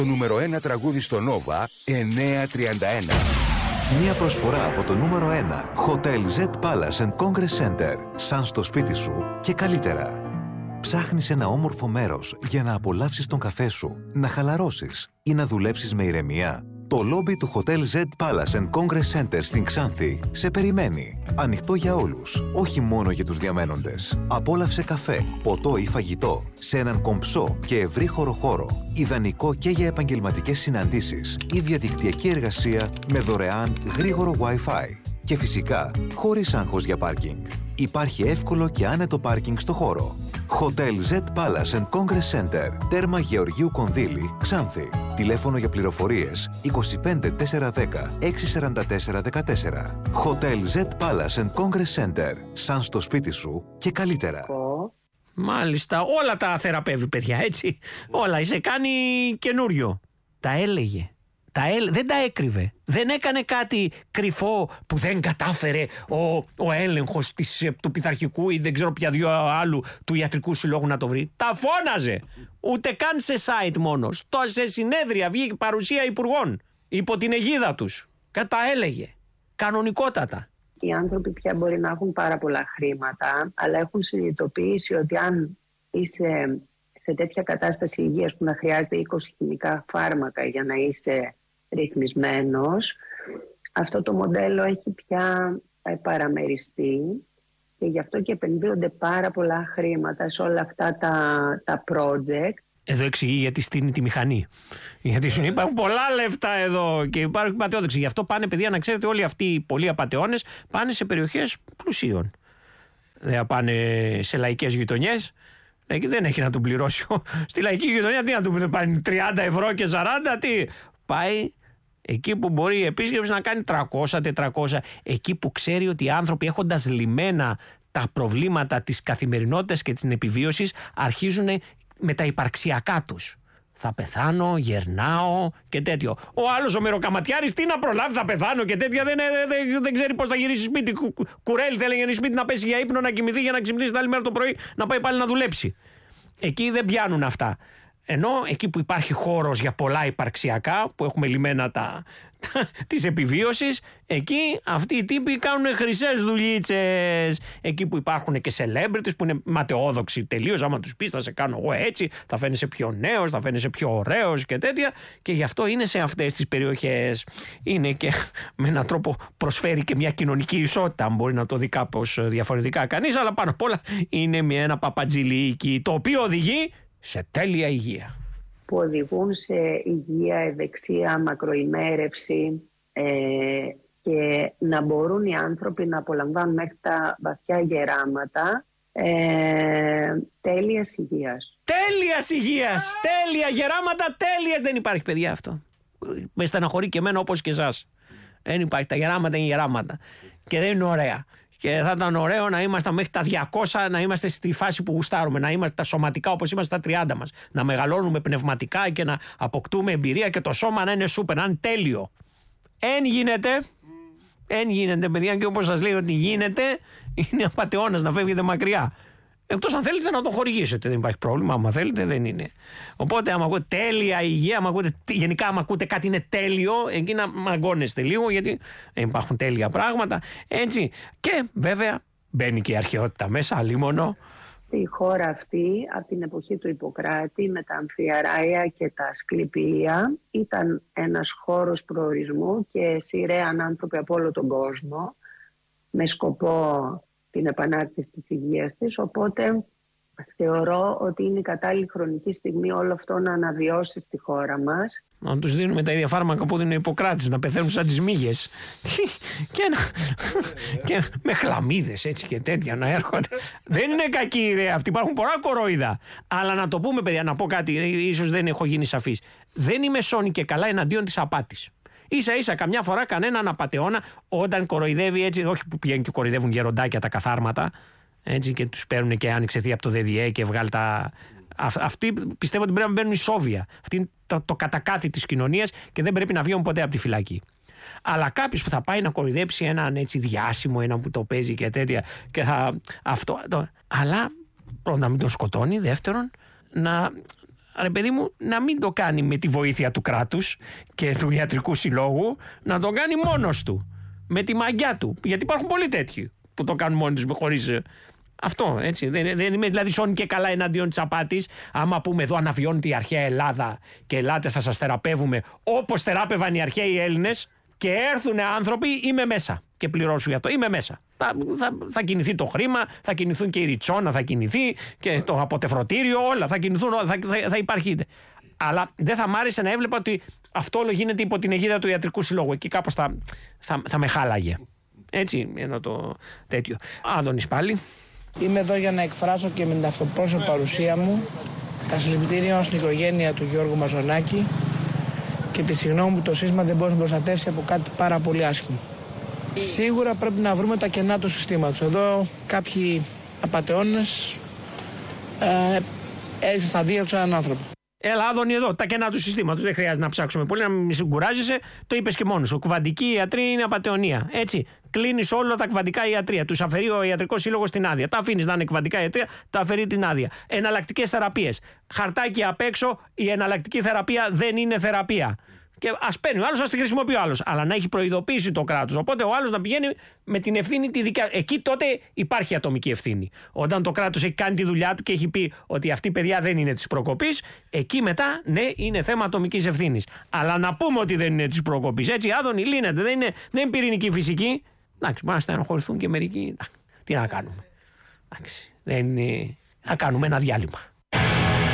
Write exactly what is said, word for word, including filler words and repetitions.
Το νούμερο ένα τραγούδι στο Nova εννιακόσια τριάντα ένα. Μια προσφορά από το νούμερο ένα Hotel Z Palace and Congress Center. Σαν στο σπίτι σου και καλύτερα. Ψάχνεις ένα όμορφο μέρος για να απολαύσεις τον καφέ σου, να χαλαρώσεις ή να δουλέψεις με ηρεμία? Το λόμπι του Hotel Z Palace and Congress Center στην Ξάνθη σε περιμένει. Ανοιχτό για όλους, όχι μόνο για τους διαμένοντες. Απόλαυσε καφέ, ποτό ή φαγητό σε έναν κομψό και ευρύχωρο χώρο. Ιδανικό και για επαγγελματικές συναντήσεις ή διαδικτυακή εργασία με δωρεάν γρήγορο Wi-Fi. Και φυσικά, χωρίς άγχος για πάρκινγκ. Υπάρχει εύκολο και άνετο πάρκινγκ στο χώρο. Hotel Z Palace and Congress Center, τέρμα Γεωργίου Κονδύλη, Ξάνθη. Τηλέφωνο για πληροφορίες είκοσι πέντε τετρακόσια δέκα εξακόσια σαράντα τέσσερα δεκατέσσερα. Hotel Z Palace and Congress Center, σαν στο σπίτι σου και καλύτερα. Μάλιστα, όλα τα θεραπεύει, παιδιά, έτσι. Όλα, σε κάνει καινούριο. Τα έλεγε. Τα έλ... Δεν τα έκρυβε. Δεν έκανε κάτι κρυφό που δεν κατάφερε ο, ο έλεγχος της, του πειθαρχικού ή δεν ξέρω ποια δυο άλλου του ιατρικού συλλόγου να το βρει. Τα φώναζε. Ούτε καν σε site μόνος. Το σε συνέδρια βγήκε παρουσία υπουργών υπό την αιγίδα τους. Κατά έλεγε. Κανονικότατα. Οι άνθρωποι πια μπορεί να έχουν πάρα πολλά χρήματα, αλλά έχουν συνειδητοποιήσει ότι αν είσαι σε τέτοια κατάσταση υγείας που να χρειάζεται είκοσι χημικά φάρμακα για να είσαι ρυθμισμένος, αυτό το μοντέλο έχει πια παραμεριστεί και γι' αυτό και επενδύονται πάρα πολλά χρήματα σε όλα αυτά τα, τα project. Εδώ εξηγεί γιατί στείνει τη μηχανή. Γιατί σου υπάρχουν πολλά λεφτά εδώ και υπάρχουν πατεώδεξοι. Γι' αυτό πάνε, παιδιά, να ξέρετε, όλοι αυτοί οι πολλοί απατεώνες πάνε σε περιοχές πλουσίων. Δεν πάνε σε λαϊκές γειτονιές. Εκεί δεν έχει να τον πληρώσει. Στη λαϊκή γειτονιά τι να του πάρει, τριάντα ευρώ και σαράντα, τι. Πάει εκεί που μπορεί η επίσκεψη να κάνει τριακόσια τετρακόσια. Εκεί που ξέρει ότι οι άνθρωποι, έχοντας λυμμένα τα προβλήματα της καθημερινότητας και της επιβίωσης, αρχίζουν με τα υπαρξιακά τους. Θα πεθάνω, γερνάω και τέτοιο. Ο άλλος ο μεροκαματιάρης τι να προλάβει, θα πεθάνω και τέτοια, δεν, δεν, δεν ξέρει πώς θα γυρίσει σπίτι. Κου, κουρέλι θέλει να γυρίσει σπίτι, να πέσει για ύπνο, να κοιμηθεί για να ξυπνήσει την άλλη μέρα το πρωί, να πάει πάλι να δουλέψει. Εκεί δεν πιάνουν αυτά. Ενώ εκεί που υπάρχει χώρος για πολλά υπαρξιακά, που έχουμε λυμμένα τα, τα, της επιβίωσης, εκεί αυτοί οι τύποι κάνουν χρυσές δουλίτσες. Εκεί που υπάρχουν και celebrities που είναι ματαιόδοξοι τελείως, άμα τους πεις θα σε κάνω εγώ έτσι, θα φαίνεσαι πιο νέος, θα φαίνεσαι πιο ωραίος και τέτοια, και γι' αυτό είναι σε αυτές τις περιοχές. Είναι και με έναν τρόπο προσφέρει και μια κοινωνική ισότητα, αν μπορεί να το δει κάπως διαφορετικά κανείς, αλλά πάνω απ' όλα είναι μια, ένα παπατζηλίκι το οποίο οδηγεί σε τέλεια υγεία. Που οδηγούν σε υγεία, ευεξία, μακροημέρευση ε, και να μπορούν οι άνθρωποι να απολαμβάνουν μέχρι τα βαθιά γεράματα ε, τέλειας υγείας. Τέλειας υγείας! Τέλεια γεράματα, τέλεια! Δεν υπάρχει, παιδιά, αυτό. Με στεναχωρεί και εμένα όπως και εσάς. Δεν υπάρχει. Τα γεράματα είναι γεράματα. Και δεν είναι ωραία. Και θα ήταν ωραίο να είμαστε μέχρι τα διακόσια, να είμαστε στη φάση που γουστάρουμε, να είμαστε τα σωματικά όπως είμαστε στα τριάντα μας. Να μεγαλώνουμε πνευματικά και να αποκτούμε εμπειρία και το σώμα να είναι σούπερ, να είναι τέλειο. Εν γίνεται, εν γίνεται, παιδιά, και όπως σας λέει ότι γίνεται, είναι απατεώνας να φεύγετε μακριά. Εκτός αν θέλετε να το χορηγήσετε, δεν υπάρχει πρόβλημα. Άμα θέλετε, δεν είναι. Οπότε, άμα ακούτε τέλεια υγεία, άμα ακούτε, γενικά, άμα ακούτε κάτι είναι τέλειο, εκεί να μαγκώνεστε λίγο, γιατί δεν υπάρχουν τέλεια πράγματα. Έτσι. Και βέβαια, μπαίνει και η αρχαιότητα μέσα, αλίμονο. Η χώρα αυτή, από την εποχή του Ιπποκράτη, με τα αμφιαράια και τα ασκληπία, ήταν ένας χώρος προορισμού και σειραίαν άνθρωποι από όλο τον κόσμο, με σκοπό την επανάκτηση της υγείας της, οπότε θεωρώ ότι είναι η κατάλληλη χρονική στιγμή όλο αυτό να αναβιώσει στη χώρα μας. Να τους δίνουμε τα ίδια φάρμακα που δίνει ο Ιπποκράτης, να πεθαίνουν σαν τις μύγες και, να... και με χλαμίδες έτσι και τέτοια να έρχονται. Δεν είναι κακή ιδέα αυτή, υπάρχουν πολλά κορόιδα. Αλλά να το πούμε, παιδιά, να πω κάτι, ίσως δεν έχω γίνει σαφής. Δεν είμαι σώνη και καλά εναντίον της απάτης. Ίσα ίσα καμιά φορά κανέναν απατεώνα όταν κοροϊδεύει έτσι, όχι που πηγαίνουν και κοροϊδεύουν γεροντάκια τα καθάρματα, έτσι, και τους παίρνουν και άνοιξε θεία από το ΔΔΕ και βγάλει τα. Αυτοί πιστεύω ότι πρέπει να μπαίνουν ισόβια. Αυτή είναι το, το κατακάθι της κοινωνίας και δεν πρέπει να βγαίνουν ποτέ από τη φυλακή. Αλλά κάποιος που θα πάει να κοροϊδέψει έναν έτσι διάσημο, έναν που το παίζει και τέτοια, και θα. Αυτό. Το, αλλά πρώτον να μην τον σκοτώνει, δεύτερον να. ρε παιδί μου, να μην το κάνει με τη βοήθεια του κράτους και του ιατρικού συλλόγου, να το κάνει μόνος του, με τη μαγιά του. Γιατί υπάρχουν πολλοί τέτοιοι που το κάνουν μόνοι τους χωρίς. Αυτό, έτσι. Δεν, δεν είμαι δηλαδή σώνει και καλά εναντίον της απάτης. Άμα πούμε εδώ αναβιώνεται η αρχαία Ελλάδα και ελάτε θα σας θεραπεύουμε όπως θεράπευαν οι αρχαίοι Έλληνες και έρθουν άνθρωποι, είμαι μέσα και πληρώσω γι' αυτό. Είμαι μέσα. Θα, θα, θα κινηθεί το χρήμα, θα κινηθούν και η Ριτσόνα, θα κινηθεί και το αποτεφρωτήριο, όλα θα κινηθούν, θα, θα, θα υπάρχει. Αλλά δεν θα μ' άρεσε να έβλεπα ότι αυτό όλο γίνεται υπό την αιγίδα του Ιατρικού Συλλόγου. Εκεί κάπως θα, θα, θα με χάλαγε. Έτσι, ενώ το τέτοιο. Άδωνης πάλι. Είμαι εδώ για να εκφράσω και με την αυτοπρόσωπη παρουσία μου τα συλληπιτήριά μου στην οικογένεια του Γιώργου Μαζονάκη και τη συγγνώμη που το σύστημα δεν μπορεί να προστατεύσει από κάτι πάρα πολύ άσχημο. Σίγουρα πρέπει να βρούμε τα κενά του συστήματος. Εδώ κάποιοι απατεώνες ε, έριξαν στα δύο του έναν άνθρωπο. Έλα, Άδωνη, εδώ, τα κενά του συστήματος. Δεν χρειάζεται να ψάξουμε πολύ, να μην συγκουράζεσαι. Το είπες και μόνος σου. Κουβαντική ιατρή είναι απατεωνία. Έτσι. Κλείνεις όλα τα κουβαντικά ιατρία. Τους αφαιρεί ο Ιατρικός Σύλλογος την άδεια. Τα αφήνεις να είναι κουβαντικά ιατρία, τα αφαιρεί την άδεια. Εναλλακτικές θεραπείες. Χαρτάκι απ' έξω, η εναλλακτική θεραπεία δεν είναι θεραπεία. Και ας παίρνει ο άλλος, ας τη χρησιμοποιεί ο άλλος. Αλλά να έχει προειδοποιήσει το κράτος. Οπότε ο άλλος να πηγαίνει με την ευθύνη τη δικιά. Εκεί τότε υπάρχει ατομική ευθύνη. Όταν το κράτος έχει κάνει τη δουλειά του και έχει πει ότι αυτή η παιδιά δεν είναι της προκοπής, εκεί μετά ναι, είναι θέμα ατομικής ευθύνης. Αλλά να πούμε ότι δεν είναι της προκοπής. Έτσι, Άδωνη, λύνεται. Δεν είναι, δεν είναι πυρηνική φυσική. Εντάξει, μπορεί να στεναχωρηθούν και μερικοί. Τι να κάνουμε. Εντάξει, δεν είναι... Θα κάνουμε ένα διάλειμμα.